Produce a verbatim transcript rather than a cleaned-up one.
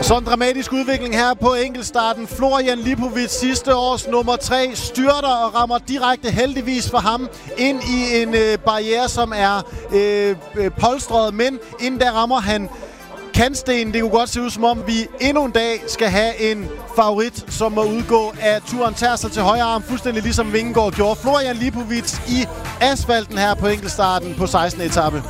Så en dramatisk udvikling her på enkeltstarten. Florian Lipovic, sidste års nummer tre, styrter og rammer direkte, heldigvis for ham, ind i en øh, barriere, som er øh, øh, polstret. Men inden der rammer han kantstenen. Det kunne godt se ud, som om vi endnu en dag skal have en favorit, som må udgå af turen. Tager sig til højre arm, fuldstændig ligesom Vingegaard gjorde. Florian Lipovic i asfalten her på enkeltstarten på sekstende etape.